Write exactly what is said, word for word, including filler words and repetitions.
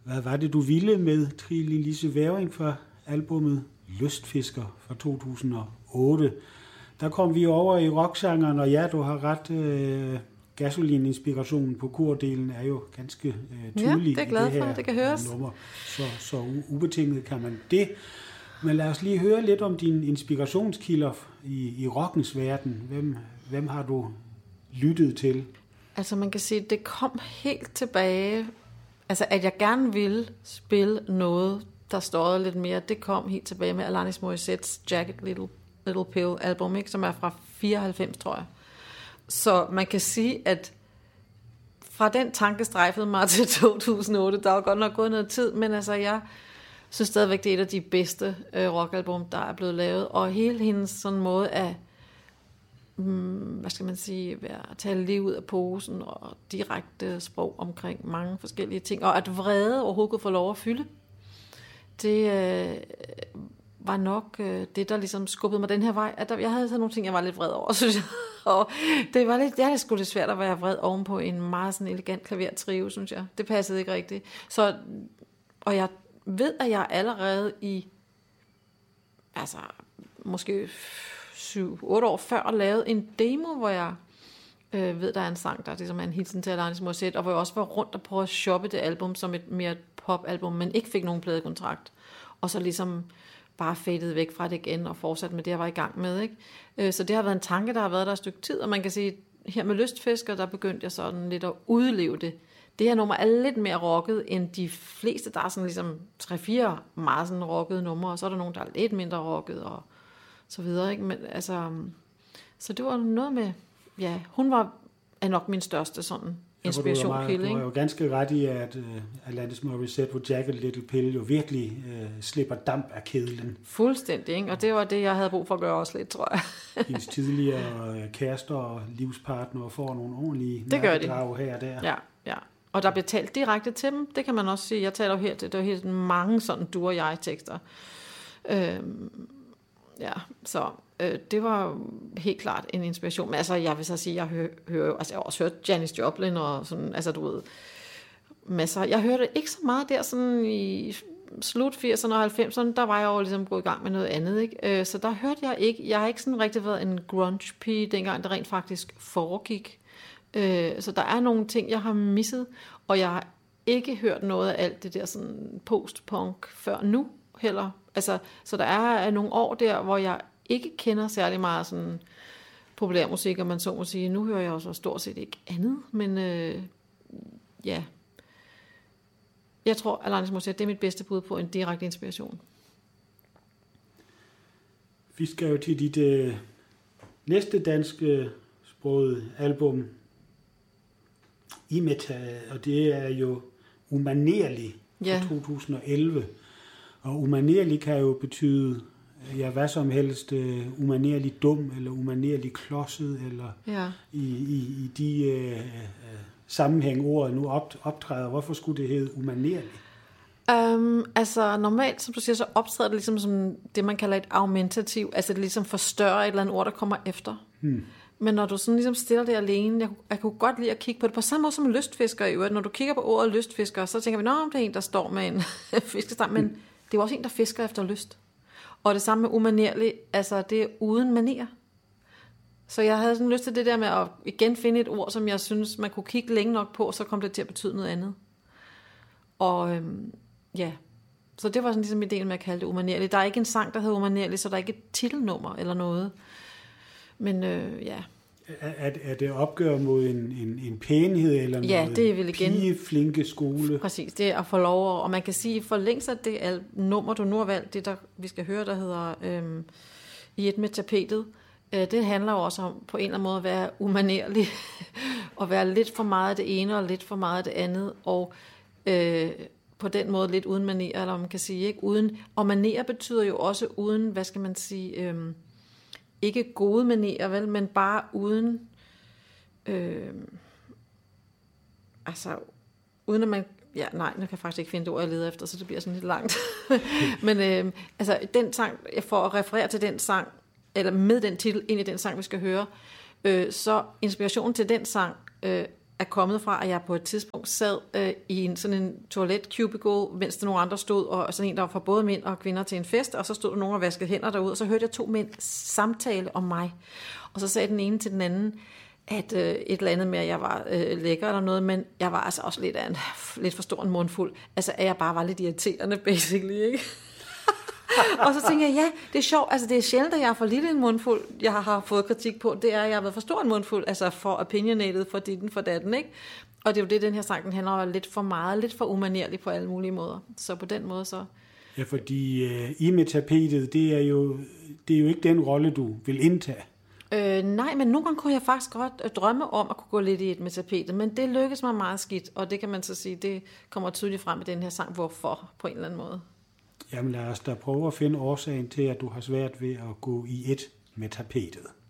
hvad var det, du ville med Trine Lise Vævring fra albumet Lystfisker fra to tusind og otte? Der kom vi over i rockgenren, og ja, du har ret, øh, Gasolin-inspirationen på kordelen er jo ganske øh, tydelig. Ja, det er glad for, det, det kan høres. Nummer. Så, så ubetinget kan man det. Men lad os lige høre lidt om dine inspirationskilder i, i rockens verden. Hvem, hvem har du lyttet til? Altså man kan sige, det kom helt tilbage, altså at jeg gerne ville spille noget, der stod lidt mere, det kom helt tilbage med Alanis Morissette's Jagged Little, Little Pill album, ikke, som er fra fireoghalvfems, tror jeg. Så man kan sige, at fra den tanke strejfede mig til to tusind og otte, der var godt nok gået noget tid, men altså jeg synes stadigvæk, det er et af de bedste øh, rockalbum, der er blevet lavet, og hele hendes sådan måde at hvad skal man sige, at tage liv ud af posen og direkte sprog omkring mange forskellige ting, og at vrede overhovedet kunne få lov at fylde, det øh, var nok øh, det, der ligesom skubbede mig den her vej. At der, jeg havde sådan nogle ting, jeg var lidt vred over, synes jeg, og det var lidt, det er sgu lidt svært at være vred ovenpå en meget sådan elegant klavertrio, synes jeg. Det passede ikke rigtigt. Så, og jeg ved, at jeg allerede i, altså måske syv, otte år før lavede en demo, hvor jeg øh, ved, der er en sang, der ligesom er en hilsen til Alanis Morissette, og hvor jeg også var rundt og prøvede at shoppe det album som et mere pop-album, men ikke fik nogen pladekontrakt. Og så ligesom bare fadede væk fra det igen og fortsatte med det, jeg var i gang med. Ikke? Øh, så det har været en tanke, der har været der et stykke tid, og man kan sige, her med Lystfisker, der begyndte jeg sådan lidt at udleve det. Det her nummer er lidt mere rocket end de fleste. Der er sådan ligesom tre-fire meget sådan rockede numre, og så er der nogen, der er lidt mindre rocket og så videre, ikke? Men altså, så det var noget med, ja, hun var er nok min største sådan inspirationskilde. Du har jo ganske ret i, at uh, Alanis Morissette på Jagged Little Pill jo virkelig uh, slipper damp af kedlen. Fuldstændig, ikke? Og det var det, jeg havde brug for at gøre også lidt, tror jeg. Hendes tidligere kærester og livspartnere får nogle ordentlige nakkedrag her og der. Ja, ja. Og der bliver talt direkte til dem, det kan man også sige. Jeg taler jo helt, det er jo helt mange sådan du og jeg tekster. Øhm, Ja, så øh, det var helt klart en inspiration. Men altså, jeg vil så sige, jeg hører, hører altså, jeg har også hørt Janis Joplin og sådan, altså du ved, masser. Jeg hørte ikke så meget der sådan i slut firserne og halvfemserne, der var jeg jo ligesom gået i gang med noget andet, ikke? Øh, så der hørte jeg ikke, jeg har ikke sådan rigtig været en grunge pige, dengang det rent faktisk foregik. Øh, så der er nogle ting, jeg har misset, og jeg har ikke hørt noget af alt det der sådan post-punk før nu heller. Altså, så der er nogle år der, hvor jeg ikke kender særlig meget sådan populærmusik, og man så må sige, nu hører jeg også stort set ikke andet, men øh, ja, jeg tror, Alanis Morissette, det er mit bedste bud på en direkte inspiration. Vi skal jo til dit øh, næste danske sproget album, Imeta, og det er jo Umanerlig ja. fra to tusind og elleve. Og umanerlig kan jo betyde, ja, hvad som helst, uh, umanerlig dum, eller umanerlig klodset, eller ja. i, i, i de uh, uh, sammenhæng, ordet nu op, optræder. Hvorfor skulle det hedde umanerlig? Um, altså normalt, som du siger, så optræder det ligesom som det, man kalder et augmentativ, altså det ligesom forstørrer et eller andet ord, der kommer efter. Hmm. Men når du sådan ligesom stiller det alene, jeg, jeg kunne godt lide at kigge på det, på samme måde som lystfisker i øvrigt. Når du kigger på ordet lystfisker, så tænker vi, nå, det er en, der står med en fiskestang, men hmm. det er også en, der fisker efter lyst. Og det samme med umanerlig, altså det er uden maner. Så jeg havde sådan lyst til det der med at igen finde et ord, som jeg synes, man kunne kigge længe nok på, så kom det til at betyde noget andet. Og øhm, ja, så det var sådan ligesom ideen med at kalde det umanerlig. Der er ikke en sang, der hedder umanerlig, så der er ikke et titelnummer eller noget. Men øh, ja. Er, er det opgør mod en, en, en pænhed eller ja, noget det er vel igen pigeflinke skole? Præcis, det er at få lov, og man kan sige, for længst at det er nummer, du nu har valgt, det der vi skal høre, der hedder øhm, I et med tapetet, øh, det handler jo også om på en eller anden måde at være umanerlig, og være lidt for meget af det ene, og lidt for meget af det andet, og øh, på den måde lidt uden maner, eller man kan sige, ikke? Uden, og maner betyder jo også uden, hvad skal man sige, øhm, ikke gode manerer, vel, men bare uden, øh, altså, uden at man, ja, nej, nu kan jeg faktisk ikke finde det ord, jeg leder efter, så det bliver sådan lidt langt. men øh, altså, den sang, jeg får at referere til den sang, eller med den titel ind i den sang, vi skal høre, øh, så inspirationen til den sang, øh, er kommet fra, at jeg på et tidspunkt sad øh, i en sådan en toilet cubicle, mens der nogle andre stod, og sådan en, der var for både mænd og kvinder til en fest, og så stod der nogen og vaskede hænder derude, og så hørte jeg to mænd samtale om mig. Og så sagde den ene til den anden, at øh, et eller andet med, at jeg var øh, lækker eller noget, men jeg var altså også lidt, af en, lidt for stor en mundfuld. Altså, at jeg bare var lidt irriterende, basically, ikke? Og så tænker jeg, ja, det er sjovt, altså det er sjældent, at jeg er for lille en mundfuld, jeg har fået kritik på, det er, at jeg har været for stor en mundfuld, altså for opinionated, for ditten, for datten, ikke? Og det er jo det, den her sang, den handler om lidt for meget, lidt for umanerlig på alle mulige måder. Så på den måde så... Ja, fordi øh, i med tapetet, det er, jo, det er jo ikke den rolle, du vil indtage. Øh, nej, men nogle gange kunne jeg faktisk godt drømme om at kunne gå lidt i et med tapetet, men det lykkedes mig meget skidt, og det kan man så sige, det kommer tydeligt frem i den her sang, hvorfor på en eller anden måde. Jamen lad os da prøve at finde årsagen til, at du har svært ved at gå i et med tapetet.